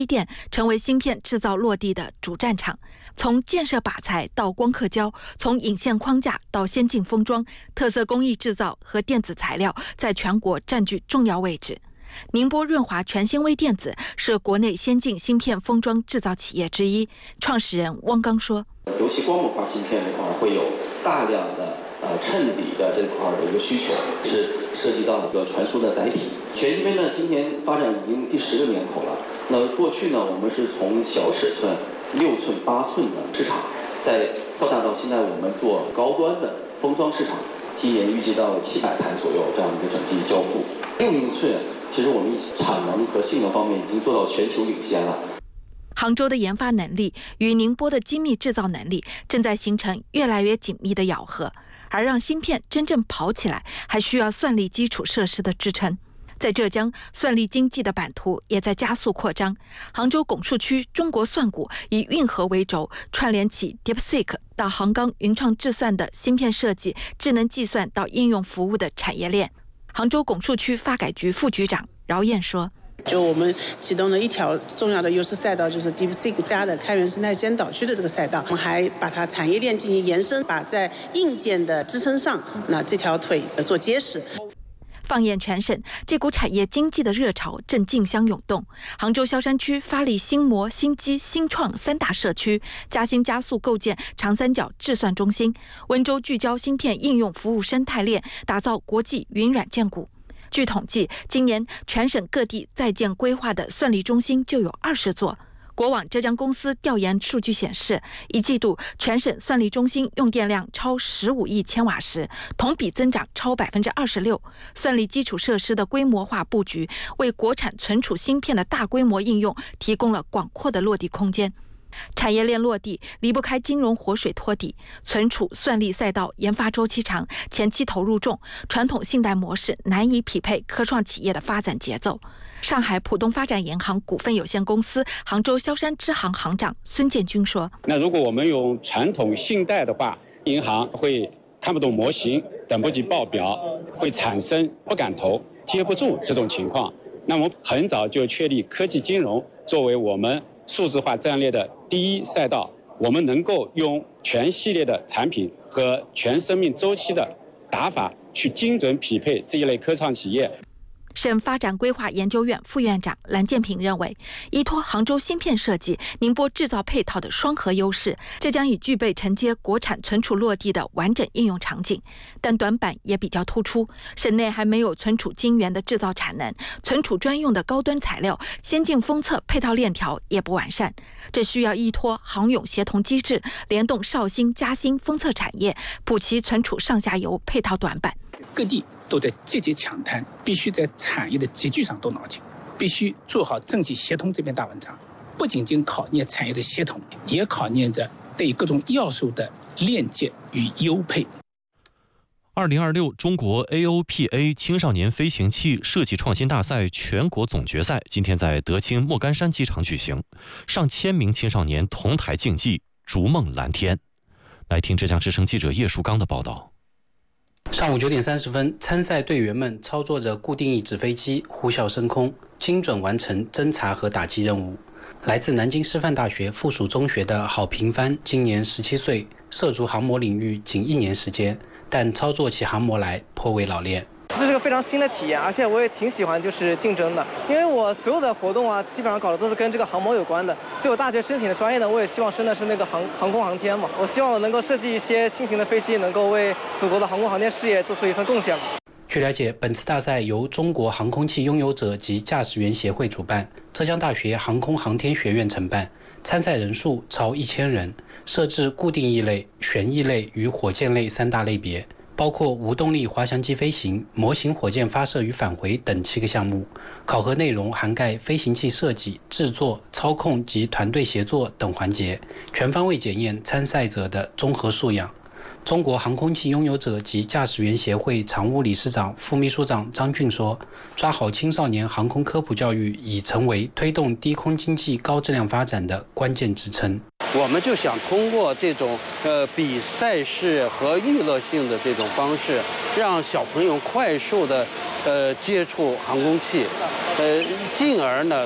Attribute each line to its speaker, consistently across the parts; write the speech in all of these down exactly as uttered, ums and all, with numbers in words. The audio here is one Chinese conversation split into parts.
Speaker 1: 电成为芯片制造落地的主战场。从建设靶材到光刻胶，从引线框架到先进封装，特色工艺制造和电子材料在全国占据重要位置。宁波润华全新微电子是国内先进芯片封装制造企业之一，创始人汪刚说：“
Speaker 2: 尤其光模块芯片这块会有大量的呃衬底的这块的一个需求，是涉及到一个传输的载体。全芯片呢，今年发展已经第十个年头了。那过去呢，我们是从小尺寸六寸、八寸的市场，再扩大到现在我们做高端的封装市场，今年预计到七百台左右这样一个整机交付。六英寸。”其实我们产能和性能方面已经做到全球领先了。
Speaker 1: 杭州的研发能力与宁波的精密制造能力正在形成越来越紧密的咬合，而让芯片真正跑起来，还需要算力基础设施的支撑。在浙江，算力经济的版图也在加速扩张。杭州拱墅区中国算谷以运河为轴，串联起 DeepSeek 到杭钢云创智算的芯片设计、智能计算到应用服务的产业链。杭州拱墅区发改局副局长饶燕说：“
Speaker 3: 就我们启动了一条重要的优势赛道，就是 DeepSeek 加的开源生态先导区的这个赛道。我们还把它产业链进行延伸，把在硬件的支撑上，那这条腿做结实。”
Speaker 1: 放眼全省，这股产业经济的热潮正竞相涌动。杭州萧山区发力新模、新基、新创三大社区，嘉兴加速构建长三角智算中心，温州聚焦芯片应用服务生态链，打造国际云软件股。据统计，今年全省各地在建规划的算力中心就有二十座。国网浙江公司调研数据显示，一季度全省算力中心用电量超十五亿千瓦时，同比增长超百分之二十六。算力基础设施的规模化布局，为国产存储芯片的大规模应用提供了广阔的落地空间。产业链落地离不开金融活水托底，存储算力赛道研发周期长，前期投入重，传统信贷模式难以匹配科创企业的发展节奏。上海浦东发展银行股份有限公司杭州萧山支行行长孙建军说：“
Speaker 4: 那如果我们用传统信贷的话，银行会看不懂模型，等不及报表，会产生不敢投、接不住这种情况。那我们很早就确立科技金融作为我们数字化战略的第一赛道，我们能够用全系列的产品和全生命周期的打法去精准匹配这一类科创企业。”
Speaker 1: 省发展规划研究院副院长蓝建平认为，依托杭州芯片设计、宁波制造配套的双核优势，这将已具备承接国产存储落地的完整应用场景。但短板也比较突出，省内还没有存储晶圆的制造产能，存储专用的高端材料、先进封测配套链条也不完善。这需要依托杭永协同机制，联动绍兴、嘉兴封测产业，补齐存储上下游配套短板。
Speaker 5: 各地都在积极抢滩，必须在产业的集聚上动脑筋，必须做好政企协同这篇大文章。不仅仅考验产业的协同，也考验着对各种要素的链接与优配。
Speaker 6: 二零二六中国 A O P A 青少年飞行器设计创新大赛全国总决赛今天在德清莫干山机场举行，上千名青少年同台竞技，逐梦蓝天。来听浙江之声记者叶树刚的报道。
Speaker 7: 上午九点三十分，参赛队员们操作着固定翼纸飞机呼啸升空，精准完成侦察和打击任务。来自南京师范大学附属中学的郝平帆今年十七岁，涉足航模领域仅一年时间，但操作起航模来颇为老练。
Speaker 8: 这是个非常新的体验，而且我也挺喜欢就是竞争的，因为我所有的活动啊，基本上搞的都是跟这个航模有关的。所以我大学申请的专业呢，我也希望升的是那个航航空航天嘛。我希望我能够设计一些新型的飞机，能够为祖国的航空航天事业做出一份贡献。
Speaker 7: 据了解，本次大赛由中国航空器拥有者及驾驶员协会主办，浙江大学航空航天学院承办，参赛人数超一千人，设置固定翼类、旋翼类与火箭类三大类别。包括无动力滑翔机飞行、模型火箭发射与返回等七个项目，考核内容涵盖飞行器设计、制作、操控及团队协作等环节，全方位检验参赛者的综合素养。中国航空器拥有者及驾驶员协会常务理事长、副秘书长张俊说：“抓好青少年航空科普教育已成为推动低空经济高质量发展的关键支撑。”
Speaker 9: 我们就想通过这种呃比赛式和娱乐性的这种方式，让小朋友快速的呃接触航空器，呃，进而呢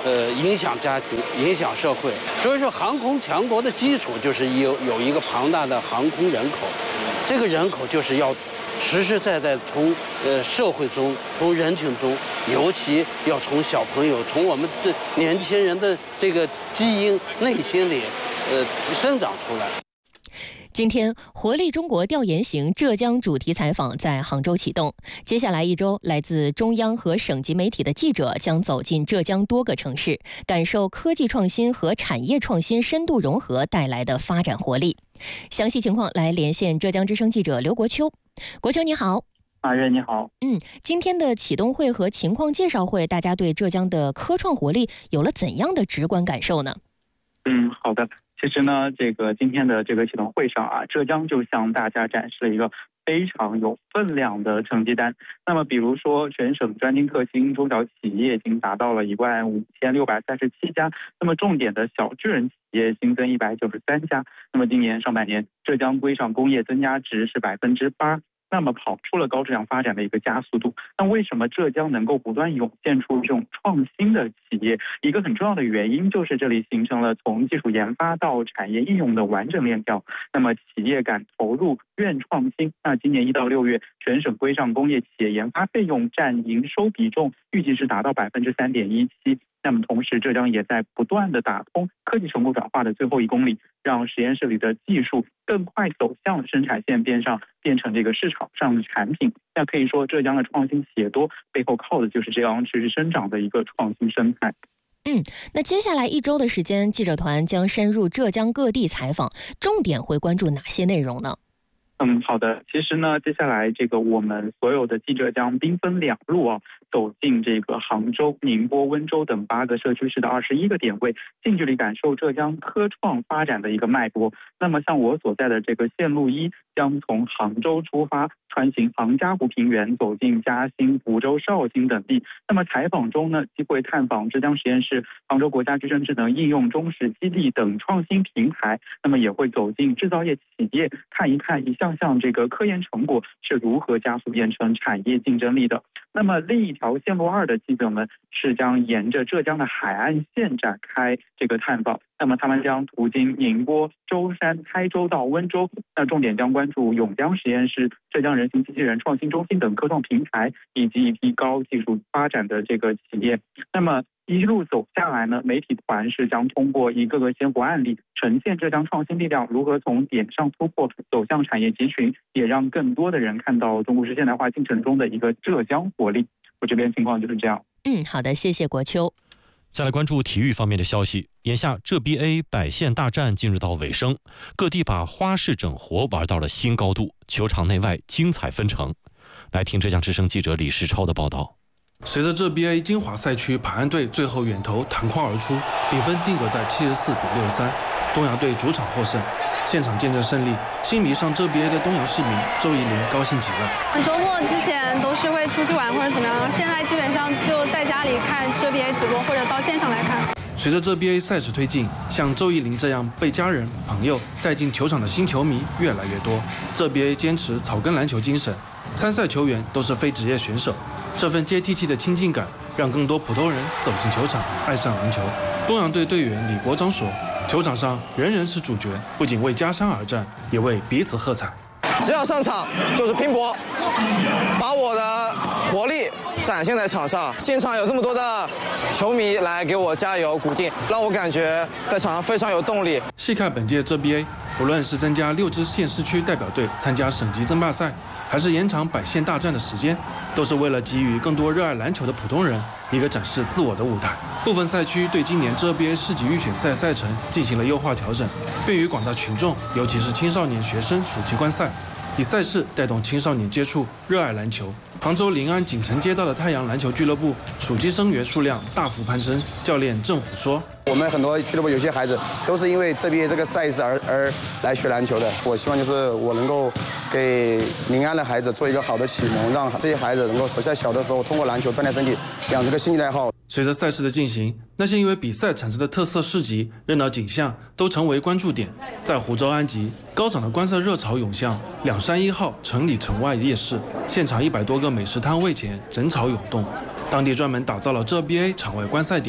Speaker 9: 呃影响家庭、影响社会。所以说，航空强国的基础就是有有一个庞大的航空人口，这个人口就是要实实在在从呃社会中、从人群中，尤其要从小朋友、从我们的年轻人的这个基因内心里，呃生长出来。
Speaker 10: 今天，活力中国调研型浙江主题采访在杭州启动。接下来一周，来自中央和省级媒体的记者将走进浙江多个城市，感受科技创新和产业创新深度融合带来的发展活力。详细情况来连线浙江之声记者刘国秋。国秋你好。
Speaker 11: 马月你好。
Speaker 10: 嗯，今天的启动会和情况介绍会，大家对浙江的科创活力有了怎样的直观感受呢？
Speaker 11: 嗯，好的。其实呢，这个今天的这个启动会上啊，浙江就向大家展示了一个非常有分量的成绩单。那么，比如说全省专精特新中小企业已经达到了一万五千六百三十七家，那么重点的小巨人企业新增一百九十三家。那么今年上半年，浙江规上工业增加值是百分之八。那么跑出了高质量发展的一个加速度。那为什么浙江能够不断涌现出这种创新的企业？一个很重要的原因就是这里形成了从技术研发到产业应用的完整链条。那么企业敢投入、愿创新。那今年一到六月，全省规上工业企业研发费用占营收比重预计是达到百分之三点一七。那么同时，浙江也在不断的打通科技成果转化的最后一公里，让实验室里的技术更快走向生产线边上，变成这个市场上的产品。那可以说，浙江的创新企业多，背后靠的就是这样持续生长的一个创新生态。
Speaker 10: 嗯，那接下来一周的时间，记者团将深入浙江各地采访，重点会关注哪些内容呢？
Speaker 11: 嗯，好的。其实呢，接下来这个我们所有的记者将兵分两路啊，走进这个杭州、宁波、温州等八个社区市的二十一个点位，近距离感受浙江科创发展的一个脉搏。那么像我所在的这个线路一，将从杭州出发，穿行杭嘉湖平原，走进嘉兴、湖州、绍兴等地。那么采访中呢，机会探访浙江实验室、杭州国家矩阵智能应用中实基地等创新平台。那么也会走进制造业企业，看一看一项项这个科研成果是如何加速变成产业竞争力的。那么另一条线路二的记者们是将沿着浙江的海岸线展开这个探访。那么他们将途经宁波、舟山、台州到温州，那重点将关注永江实验室、浙江人形机器人创新中心等科创平台，以及一批高技术发展的这个企业。那么一路走下来呢，媒体团是将通过一个个鲜活案例，呈现浙江创新力量如何从点上突破，走向产业集群，也让更多的人看到中国式现代化进程中的一个浙江活力。我这边情况就是这样。
Speaker 10: 嗯，好的，谢谢国秋。
Speaker 6: 再来关注体育方面的消息。眼下浙 B A 百县大战进入到尾声，各地把花式整活玩到了新高度，球场内外精彩纷呈。来听浙江之声记者李世超的报道。
Speaker 12: 随着浙 B A 金华赛区排岸队最后远投弹框而出，比分定格在七十四比六十三，东阳队主场获胜。现场见证胜利，新迷上浙 B A 的东阳市民周怡玲高兴极了。
Speaker 13: 周末之前都是会出去玩或者怎么样，现在基本上就在家里看浙 B A 直播或者到现场来看。
Speaker 12: 随着浙 B A 赛事推进，像周怡玲这样被家人、朋友带进球场的新球迷越来越多。浙 B A 坚持草根篮球精神，参赛球员都是非职业选手，这份接地气的亲近感让更多普通人走进球场，爱上篮球。东阳队队员李国章说：“球场上人人是主角，不仅为家乡而战，也为彼此喝彩。
Speaker 14: 只要上场就是拼搏，把我的活力展现在场上。现场有这么多的球迷来给我加油鼓劲，让我感觉在场上非常有动力。”
Speaker 12: 细看本届浙 B A， 不论是增加六支县市区代表队参加省级争霸赛，还是延长百县大战的时间，都是为了给予更多热爱篮球的普通人一个展示自我的舞台。部分赛区对今年浙 B A 市级预选赛赛程进行了优化调整，便于广大群众，尤其是青少年学生暑期观赛，以赛事带动青少年接触热爱篮球。杭州临安锦城街道的太阳篮球俱乐部暑期生源数量大幅攀升，教练郑虎说：“
Speaker 15: 我们很多俱乐部有些孩子都是因为浙 B A 这个赛事而而来学篮球的。我希望就是我能够给临安的孩子做一个好的启蒙，让这些孩子能够首先小的时候通过篮球锻炼身体，养成个兴趣爱好。”
Speaker 12: 随着赛事的进行，那些因为比赛产生的特色市集、热闹景象都成为关注点。在湖州安集，高涨的观赛热潮涌向两山一号城里城外夜市，现场一百多个美食摊位前人潮涌动。当地专门打造了浙 B A 场外观赛点，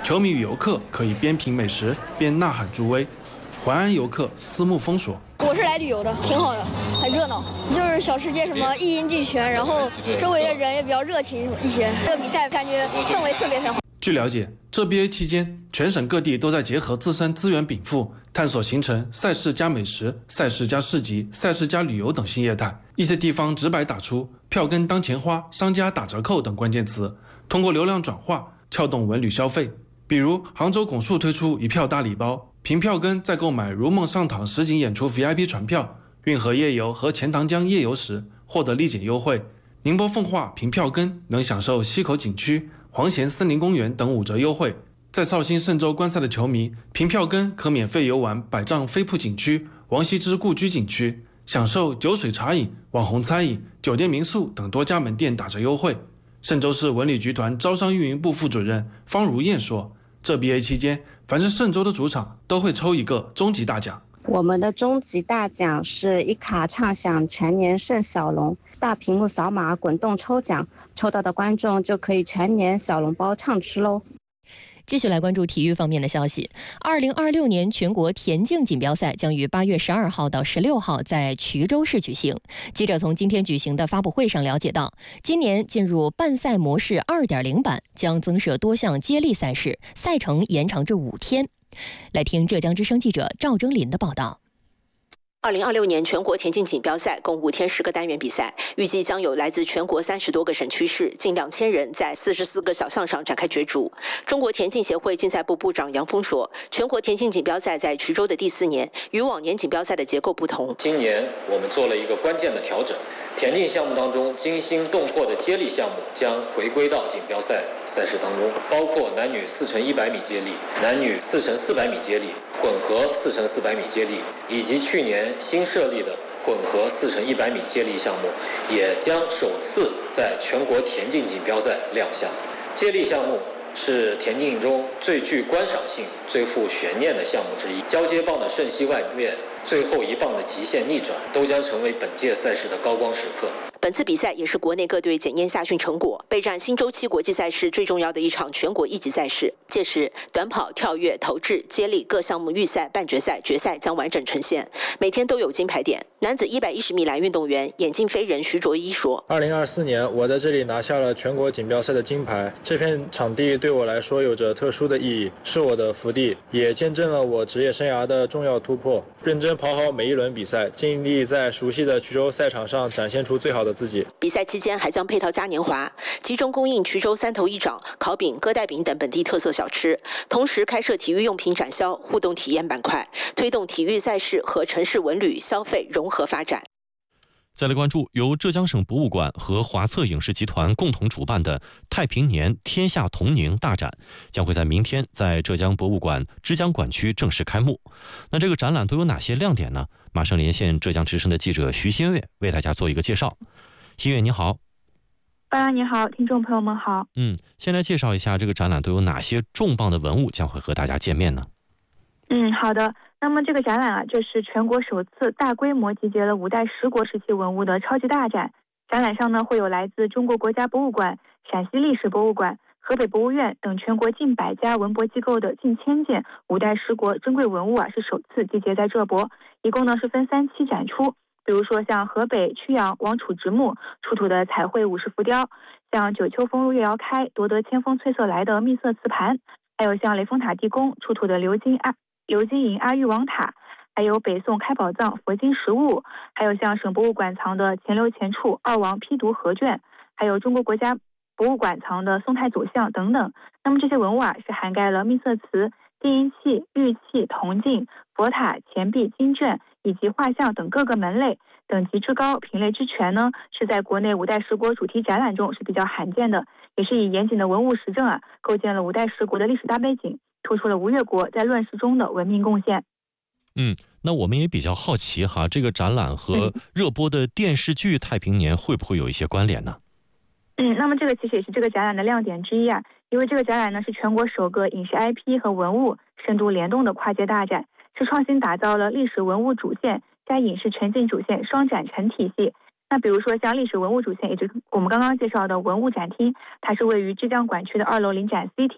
Speaker 12: 球迷与游客可以边品美食边呐喊助威。淮安游客思慕风说：“
Speaker 16: 我是来旅游的，挺好的，很热闹，就是小吃街什么一应俱全，然后周围的人也比较热情一些。这个比赛感觉氛围特别特好。”
Speaker 12: 据了解，这 B A 期间，全省各地都在结合自身资源禀赋，探索形成赛事加美食、赛事加市集、赛事加旅游等新业态。一些地方直白打出“票根当钱花”、“商家打折扣”等关键词，通过流量转化撬动文旅消费。比如杭州拱墅推出一票大礼包，凭票根再购买如梦上堂实景演出 V I P 船票，运河夜游和钱塘江夜游时获得立减优惠。宁波奉化凭票根能享受溪口景区、黄贤森林公园等五折优惠。在绍兴嵊州观赛的球迷凭票根可免费游玩百丈飞瀑景区、王羲之故居景区，享受酒水茶饮、网红餐饮、酒店民宿等多家门店打折优惠。嵊州市文旅局团招商运营部副主任方如燕说，这 B A 期间，凡是嵊州的主场都会抽一个终极大奖。
Speaker 17: 我们的终极大奖是一卡畅享全年盛小龙，大屏幕扫码滚动抽奖，抽到的观众就可以全年小笼包畅吃喽。
Speaker 10: 继续来关注体育方面的消息。二零二六年全国田径锦标赛将于八月十二号到十六号在衢州市举行。记者从今天举行的发布会上了解到，今年进入半赛模式 二点零 版，将增设多项接力赛事，赛程延长至五天。来听浙江之声记者赵征林的报道。
Speaker 18: 二零二六年全国田径锦标赛共五天十个单元比赛，预计将有来自全国三十多个省区市近两千人在四十四个小项上展开角逐。中国田径协会竞赛部部长杨峰说，全国田径锦标赛在衢州的第四年，与往年锦标赛的结构不同。
Speaker 19: 今年我们做了一个关键的调整，田径项目当中惊心动魄的接力项目将回归到锦标赛赛事当中，包括男女四乘一百米接力、男女四乘四百米接力、混合四乘四百米接力，以及去年新设立的混合四乘一百米接力项目，也将首次在全国田径锦标赛亮相。接力项目是田径中最具观赏性、最富悬念的项目之一，交接棒的瞬息万变，最后一棒的极限逆转，都将成为本届赛事的高光时刻。
Speaker 18: 本次比赛也是国内各队检验夏训成果、备战新周期国际赛事最重要的一场全国一级赛事。届时，短跑、跳跃、投掷、接力各项目预赛、半决赛、决赛将完整呈现，每天都有金牌点。男子一百一十米栏运动员眼镜飞人徐卓一说：“
Speaker 20: 二零二四年，我在这里拿下了全国锦标赛的金牌，这片场地对我来说有着特殊的意义，是我的福地，也见证了我职业生涯的重要突破。认真跑好每一轮比赛，尽力在熟悉的衢州赛场上展现出最好的自己。”
Speaker 18: 比赛期间还将配套嘉年华，集中供应衢州三头一掌、烤饼、疙瘩饼等本地特色小吃，同时开设体育用品展销、互动体验板块，推动体育赛事和城市文旅消费融合发展。
Speaker 6: 再来关注由浙江省博物馆和华策影视集团共同主办的太平年天下童宁大展，将会在明天在浙江博物馆之江馆区正式开幕。那这个展览都有哪些亮点呢？马上连线浙江之声的记者徐新月为大家做一个介绍。新月你好。
Speaker 21: 啊，你好，听众朋友们好。
Speaker 6: 嗯，先来介绍一下这个展览都有哪些重磅的文物将会和大家见面呢？
Speaker 21: 嗯，好的。那么这个展览啊，就是全国首次大规模集结了五代十国时期文物的超级大展。展览上呢，会有来自中国国家博物馆、陕西历史博物馆、河北博物院等全国近百家文博机构的近千件五代十国珍贵文物啊，是首次集结在浙博，一共呢是分三期展出。比如说像河北曲阳王楚直墓出土的彩绘五十浮雕，像九秋风入月遥开夺得千峰翠色来的秘色瓷盘，还有像雷峰塔地宫出土的鎏金阿鎏金银阿育王塔，还有北宋开宝藏佛经实物，还有像省博物馆藏的乾流前处二王批读合卷，还有中国国家博物馆藏的宋太祖像等等。那么这些文物啊，是涵盖了秘色瓷、金银器、玉器、铜镜、佛塔、钱币、金卷以及画像等各个门类，等级之高、品类之全呢，是在国内五代十国主题展览中是比较罕见的，也是以严谨的文物实证啊，构建了五代十国的历史大背景，突出了吴越国在乱世中的文明贡献。
Speaker 6: 嗯，那我们也比较好奇哈，这个展览和热播的电视剧《太平年》会不会有一些关联呢？
Speaker 21: 嗯，那么这个其实也是这个展览的亮点之一啊，因为这个展览呢是全国首个影视 I P 和文物深度联动的跨界大展，是创新打造了历史文物主线加影视沉浸主线双展陈体系。那比如说像历史文物主线，也就是我们刚刚介绍的文物展厅，它是位于之江馆区的二楼临展 C 厅。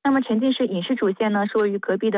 Speaker 21: 那么沉浸式影视主线呢是位于隔壁的